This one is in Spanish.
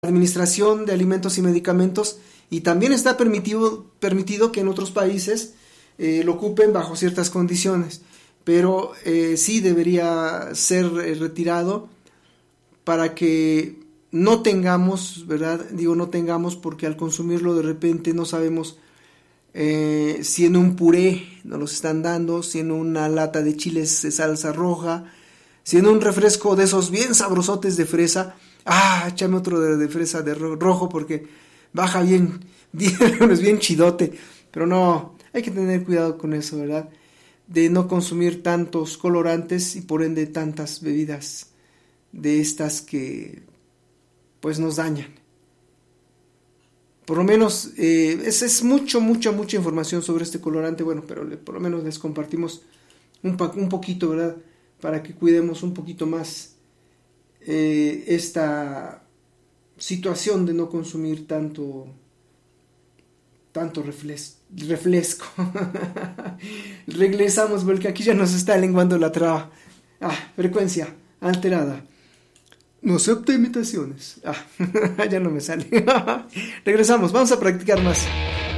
administración de alimentos y medicamentos, y también está permitido que en otros países lo ocupen bajo ciertas condiciones, pero sí debería ser retirado para que no tengamos, ¿verdad? Digo no tengamos porque al consumirlo de repente no sabemos si en un puré nos los están dando, si en una lata de chiles de salsa roja, si en un refresco de esos bien sabrosotes de fresa, échame otro de fresa de rojo porque baja bien, es bien chidote, pero no, hay que tener cuidado con eso, ¿verdad? De no consumir tantos colorantes y por ende tantas bebidas de estas que pues nos dañan. Por lo menos es mucha información sobre este colorante, bueno, pero por lo menos les compartimos un poquito, ¿verdad? Para que cuidemos un poquito más esta situación de no consumir tanto refresco. Regresamos porque aquí ya nos está lenguando la traba. Frecuencia alterada. No acepta imitaciones. Ya no me sale. Regresamos, vamos a practicar más.